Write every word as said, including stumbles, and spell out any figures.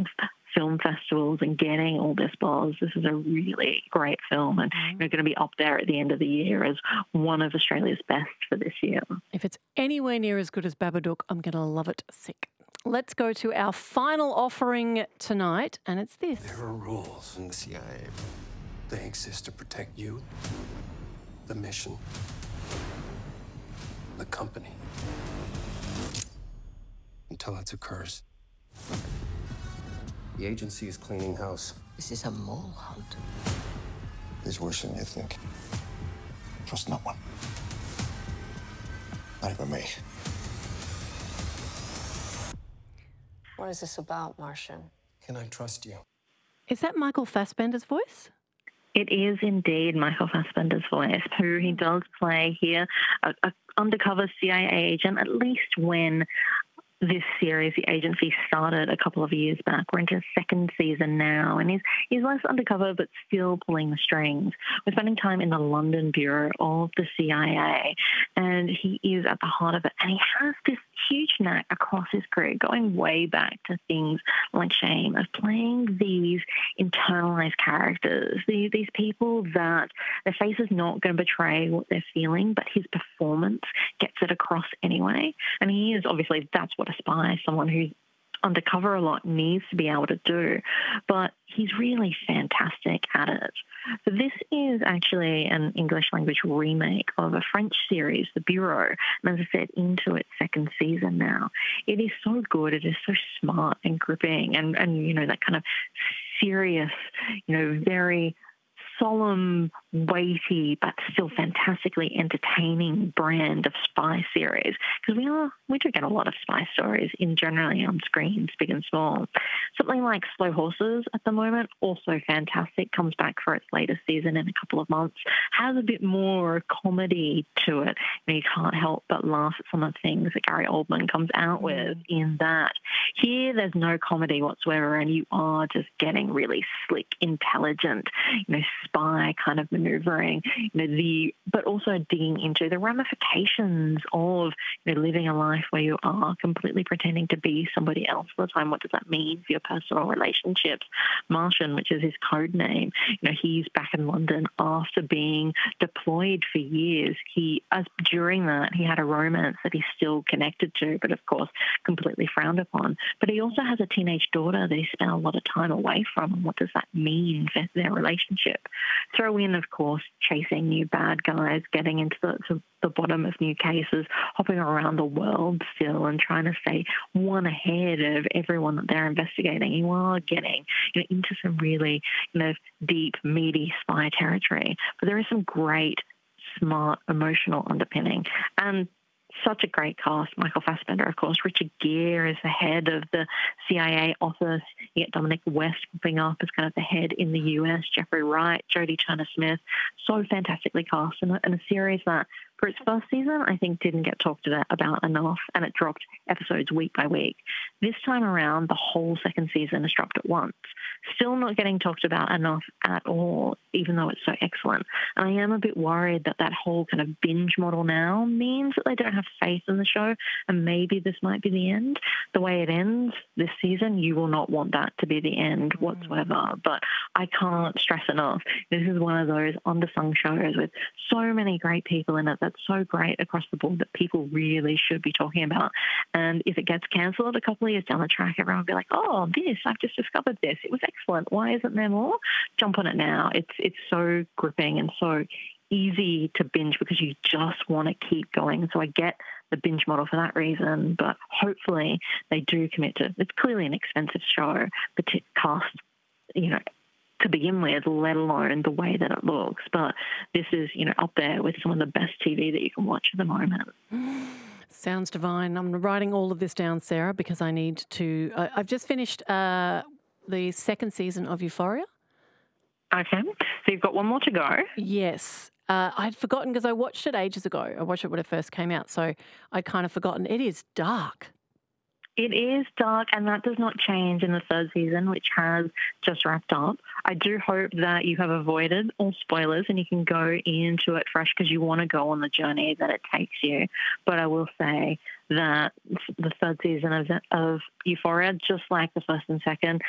of film festivals and getting all this buzz. This is a really great film, and Mm. you're going to be up there at the end of the year as one of Australia's best for this year. If it's anywhere near as good as Babadook, I'm going to love it sick. Let's go to our final offering tonight, and it's this. There are rules in the C I A. They exist to protect you, the mission, the company. Until it occurs. The agency is cleaning house. This is a mole hunt. It's worse than you think. Trust no one. Not even me. What is this about, Martian? Can I trust you? Is that Michael Fassbender's voice? It is indeed Michael Fassbender's voice, who he does play here, a, a undercover C I A agent, at least when this series, the agency, started a couple of years back. We're into the second season now, and he's he's less undercover but still pulling the strings. We're spending time in the London bureau of the C I A, and he is at the heart of it. And he has this huge knack across his career, going way back to things like Shame, of playing these internalized characters, these, these people that their face is not going to betray what they're feeling, but his performance gets it across anyway. And he is, obviously, that's what a spy, someone who's undercover a lot, needs to be able to do, but he's really fantastic at it. So this is actually an English language remake of a French series, The Bureau, and as I said, into its second season now. It is so good, it is so smart and gripping, and, and you know, that kind of serious, you know, very solemn, weighty, but still fantastically entertaining brand of spy series. Because we are, we do get a lot of spy stories in generally on screens, big and small. Something like Slow Horses at the moment, also fantastic, comes back for its latest season in a couple of months, has a bit more comedy to it. You know, you can't help but laugh at some of the things that Gary Oldman comes out with in that. Here, there's no comedy whatsoever, and you are just getting really slick, intelligent, you know, spy kind of maneuvering, you know, the but also digging into the ramifications of, you know, living a life where you are completely pretending to be somebody else all the time. What does that mean for your personal relationships? Martian, which is his code name, you know, he's back in London after being deployed for years. He, as during that, he had a romance that he's still connected to, but of course completely frowned upon. But he also has a teenage daughter that he spent a lot of time away from. And what does that mean for their relationship? Throw in, of course, chasing new bad guys, getting into the, to the bottom of new cases, hopping around the world still and trying to stay one ahead of everyone that they're investigating. You are getting, you know, into some really, you know, deep, meaty spy territory. But there is some great, smart, emotional underpinning. And such a great cast. Michael Fassbender, of course. Richard Gere is the head of the C I A office. You get Dominic West popping up as kind of the head in the U S. Jeffrey Wright, Jodie Turner-Smith. So fantastically cast. And a, and a series that, for its first season, I think didn't get talked about enough, and it dropped episodes week by week. This time around, the whole second season has dropped at once. Still not getting talked about enough at all, even though it's so excellent. And I am a bit worried that that whole kind of binge model now means that they don't have faith in the show, and maybe this might be the end. The way it ends this season, you will not want that to be the end whatsoever. But I can't stress enough, this is one of those undersung shows with so many great people in it that's so great across the board that people really should be talking about. And if it gets cancelled a couple of years down the track, everyone will be like, oh, this, I've just discovered this. It was excellent. Why isn't there more? Jump on it now. It's it's so gripping and so easy to binge because you just want to keep going. So I get the binge model for that reason, but hopefully they do commit to, it's clearly an expensive show, but to cast, you know, to begin with, let alone the way that it looks. But this is, you know, up there with some of the best T V that you can watch at the moment. Sounds divine. I'm writing all of this down, Sarah, because I need to... Uh, I've just finished uh, the second season of Euphoria. Okay. So you've got one more to go. Yes. Uh, I'd forgotten because I watched it ages ago. I watched it when it first came out, so I'd kind of forgotten. It is dark. It is dark, and that does not change in the third season, which has just wrapped up. I do hope that you have avoided all spoilers and you can go into it fresh because you want to go on the journey that it takes you. But I will say that the third season of, of Euphoria, just like the first and second,